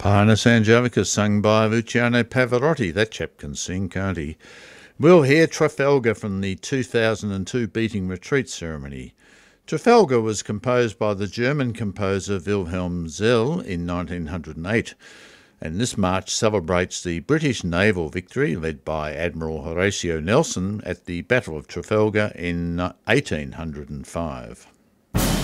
Parnus Angelica, sung by Luciano Pavarotti. That chap can sing, can't he? We'll hear Trafalgar from the 2002 Beating Retreat ceremony. Trafalgar was composed by the German composer Wilhelm Zell in 1908, and this march celebrates the British naval victory led by Admiral Horatio Nelson at the Battle of Trafalgar in 1805.